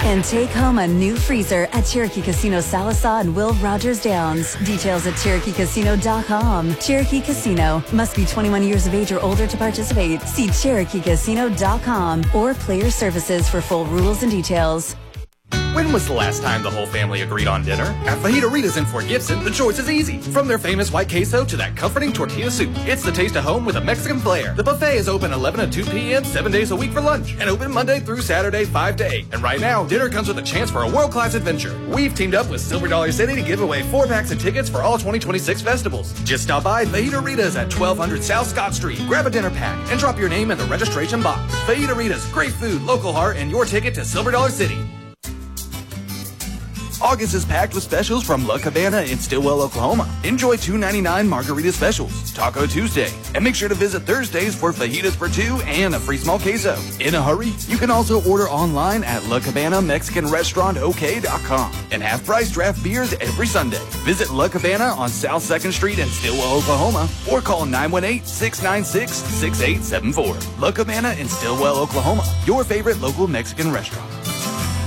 And take home a new freezer at Cherokee Casino Sallisaw and Will Rogers Downs. Details at CherokeeCasino.com. Cherokee Casino. Must be 21 years of age or older to participate. See CherokeeCasino.com or Player Services for full rules and details. When was the last time the whole family agreed on dinner? At Fajita Rita's in Fort Gibson, the choice is easy. From their famous white queso to that comforting tortilla soup, it's the taste of home with a Mexican flair. The buffet is open 11 to 2 p.m. 7 days a week for lunch and open Monday through Saturday 5 to 8. And right now, dinner comes with a chance for a world-class adventure. We've teamed up with Silver Dollar City to give away 4 packs of tickets for all 2026 festivals. Just stop by Fajita Rita's at 1200 South Scott Street. Grab a dinner pack and drop your name in the registration box. Fajita Rita's, great food, local heart, and your ticket to Silver Dollar City. August is packed with specials from La Cabana in Stillwell, Oklahoma. Enjoy $2.99 margarita specials, Taco Tuesday, and make sure to visit Thursdays for fajitas for 2 and a free small queso. In a hurry? You can also order online at La Cabana Mexican Restaurant OK.com and have price draft beers every Sunday. Visit La Cabana on South 2nd Street in Stillwell, Oklahoma, or call 918-696-6874. La Cabana in Stillwell, Oklahoma, your favorite local Mexican restaurant.